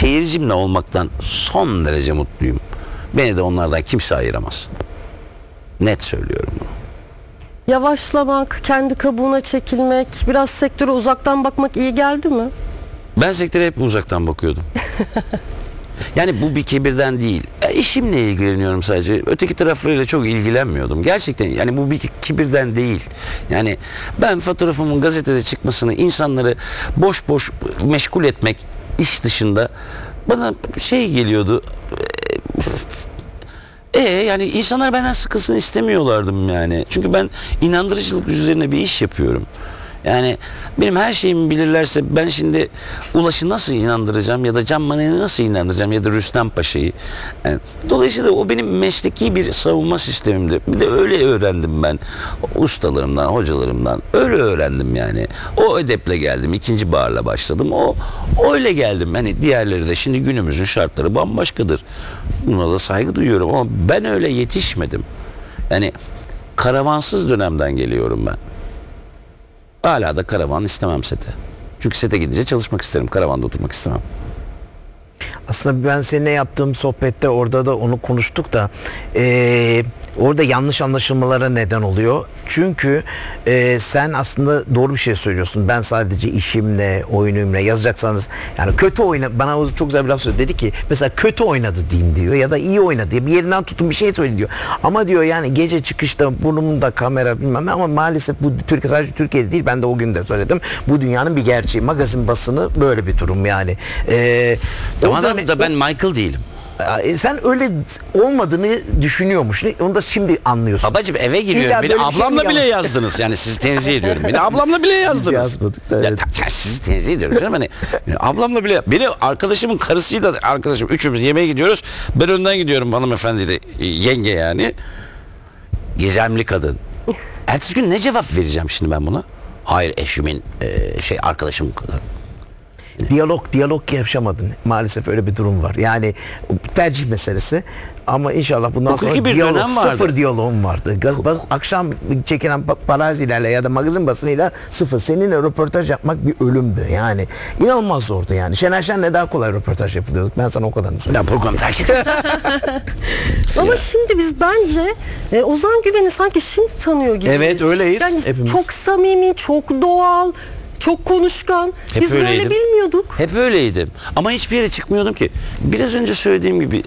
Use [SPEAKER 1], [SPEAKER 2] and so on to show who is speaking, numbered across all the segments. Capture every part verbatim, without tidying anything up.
[SPEAKER 1] seyircimle olmaktan son derece mutluyum. Beni de onlardan kimse ayıramaz. Net söylüyorum bunu.
[SPEAKER 2] Yavaşlamak, kendi kabuğuna çekilmek, biraz sektöre uzaktan bakmak iyi geldi mi?
[SPEAKER 1] Ben sektöre hep uzaktan bakıyordum. Yani bu bir kibirden değil. E, işimle ilgileniyorum sadece. Öteki taraflarıyla çok ilgilenmiyordum. Gerçekten yani bu bir kibirden değil. Yani ben fotoğrafımın gazetede çıkmasını, insanları boş boş meşgul etmek iş dışında bana şey geliyordu. E yani insanlar benden sıkılsın istemiyorlardım yani. Çünkü ben inandırıcılık üzerine bir iş yapıyorum. Yani benim her şeyimi bilirlerse ben şimdi Ulaş'ı nasıl inandıracağım ya da Can Manet'i nasıl inandıracağım ya da Rüstem Paşa'yı. Yani, dolayısıyla o benim mesleki bir savunma sistemimdi. Bir de öyle öğrendim ben ustalarımdan, hocalarımdan. Öyle öğrendim yani. O edeple geldim. İkinci Bahar'la başladım. O öyle geldim. Hani diğerleri de şimdi günümüzün şartları bambaşkadır. Buna da saygı duyuyorum ama ben öyle yetişmedim. Yani karavansız dönemden geliyorum ben. Hala da karavan istemem sete. Çünkü sete gidince çalışmak isterim. Karavanda oturmak istemem.
[SPEAKER 3] Aslında ben seninle yaptığım sohbette orada da onu konuştuk da ee, orada yanlış anlaşılmalara neden oluyor. Çünkü e, sen aslında doğru bir şey söylüyorsun. Ben sadece işimle, oyunumla yazacaksanız yani kötü oyna bana o çok güzel bir laf söyledi. Dedi ki mesela kötü oynadı deyin diyor ya da iyi oynadı diye bir yerinden tutun bir şey söyleyin diyor. Ama diyor yani gece çıkışta burnumda kamera bilmem ne ama maalesef bu Türkiye sadece Türkiye'de değil ben de o gün de söyledim. Bu dünyanın bir gerçeği. Magazin basını böyle bir durum yani. Ee,
[SPEAKER 1] Tamam da, da ben Michael değilim.
[SPEAKER 3] Sen öyle olmadığını düşünüyormuş. Onu da şimdi anlıyorsun.
[SPEAKER 1] Babacım eve giriyorum.
[SPEAKER 3] İlla
[SPEAKER 1] Beni
[SPEAKER 3] böyle bir şey
[SPEAKER 1] ablamla
[SPEAKER 3] mi
[SPEAKER 1] bile
[SPEAKER 3] yalan-
[SPEAKER 1] yazdınız. Yani sizi tenzih ediyorum. Beni ablamla bile yazdınız.
[SPEAKER 3] yazmadık da,
[SPEAKER 1] Ya,
[SPEAKER 3] evet.
[SPEAKER 1] ta- ta- sizi tenzih ediyorum canım. Hani, yani ablamla bile. Beni arkadaşımın karısıyla arkadaşım. Üçümüz yemeğe gidiyoruz. Ben önden gidiyorum hanımefendi de yenge yani. Gizemli kadın. Ertesi gün ne cevap vereceğim şimdi ben buna? Hayır eşimin e, şey arkadaşımın kadın.
[SPEAKER 3] Diyalog, diyalog yaşamadın. Maalesef öyle bir durum var. Yani tercih meselesi. Ama inşallah bundan
[SPEAKER 1] Hukuki
[SPEAKER 3] sonra
[SPEAKER 1] bir
[SPEAKER 3] diyalog,
[SPEAKER 1] dönem vardı.
[SPEAKER 3] sıfır diyaloğum vardı. Gaz, baz- akşam çekilen pa- parazilerle ya da magazin basınıyla sıfır. Seninle röportaj yapmak bir ölümdü. Yani inanılmaz zordu yani. Şener Şen'le daha kolay röportaj yapılıyordu. Ben sana o kadarını söyleyeyim.
[SPEAKER 1] Ben programı terk ettim.
[SPEAKER 2] Ama şimdi biz bence e, Ozan Güven'i sanki şimdi tanıyor gibi.
[SPEAKER 3] Evet, öyleyiz
[SPEAKER 2] Yani
[SPEAKER 3] hepimiz.
[SPEAKER 2] çok samimi, çok doğal, çok konuşkan.
[SPEAKER 1] Hep
[SPEAKER 2] biz böyle
[SPEAKER 1] öyleydim.
[SPEAKER 2] bilmiyorduk.
[SPEAKER 1] Hep öyleydim. Ama hiçbir yere çıkmıyordum ki. Biraz önce söylediğim gibi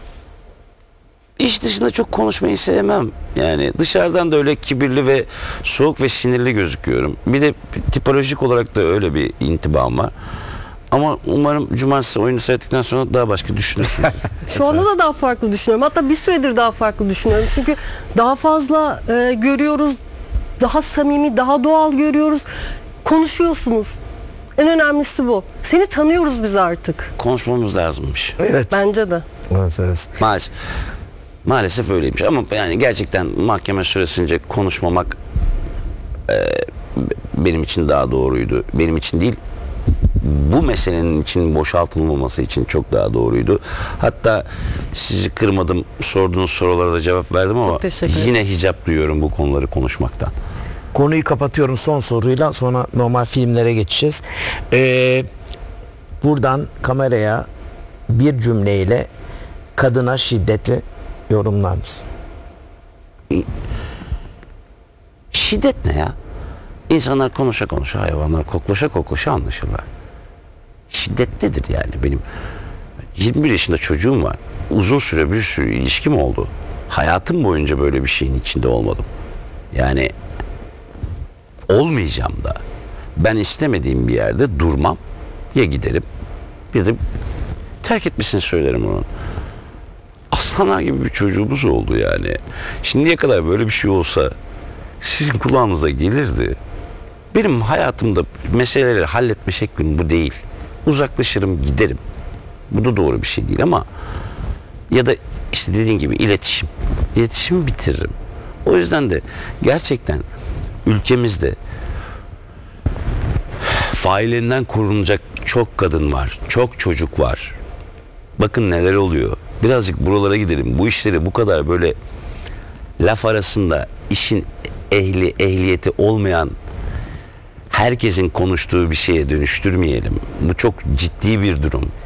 [SPEAKER 1] iş dışında çok konuşmayı sevmem. Yani dışarıdan da öyle kibirli ve soğuk ve sinirli gözüküyorum. Bir de tipolojik olarak da öyle bir intibam var. Ama umarım cumartesi oyunu seyrettikten sonra daha başka düşünürsünüz.
[SPEAKER 2] Şu anda da daha farklı düşünüyorum. Hatta bir süredir daha farklı düşünüyorum. Çünkü daha fazla e, görüyoruz. Daha samimi, daha doğal görüyoruz. Konuşuyorsunuz. En önemlisi bu. Seni tanıyoruz biz artık.
[SPEAKER 1] Konuşmamız lazımmış.
[SPEAKER 3] Evet.
[SPEAKER 2] Bence de.
[SPEAKER 3] Evet.
[SPEAKER 1] Maalesef. Maalesef öyleymiş. Ama yani gerçekten mahkeme süresince konuşmamak e, benim için daha doğruydu. Benim için değil, bu meselenin için boşaltılmaması için çok daha doğruydu. Hatta sizi kırmadım, sorduğunuz sorulara da cevap verdim ama
[SPEAKER 2] teşekkür ederim.
[SPEAKER 1] yine hicap duyuyorum bu konuları konuşmaktan.
[SPEAKER 3] Konuyu kapatıyorum son soruyla sonra normal filmlere geçeceğiz. Ee, buradan kameraya bir cümleyle kadına şiddeti yorumlar mısın?
[SPEAKER 1] Şiddet ne ya? İnsanlar konuşa konuşa, hayvanlar koklaşa koklaşa anlaşırlar. Şiddet nedir yani? Benim yirmi bir yaşında çocuğum var. Uzun süre bir sürü ilişkim oldu. Hayatım boyunca böyle bir şeyin içinde olmadım. Yani olmayacağım da. Ben istemediğim bir yerde durmam. Ya giderim ya da terk etmesini söylerim onun. Aslanlar gibi bir çocuğumuz oldu yani. Şimdiye kadar böyle bir şey olsa sizin kulağınıza gelirdi. Benim hayatımda meseleleri halletme şeklim bu değil. Uzaklaşırım, giderim. Bu da doğru bir şey değil ama ya da işte dediğin gibi iletişim. İletişimi bitiririm. O yüzden de gerçekten ülkemizde faillerinden korunacak çok kadın var. Çok çocuk var. Bakın neler oluyor. Birazcık buralara gidelim. Bu işleri bu kadar böyle laf arasında işin ehli, ehliyeti olmayan herkesin konuştuğu bir şeye dönüştürmeyelim. Bu çok ciddi bir durum.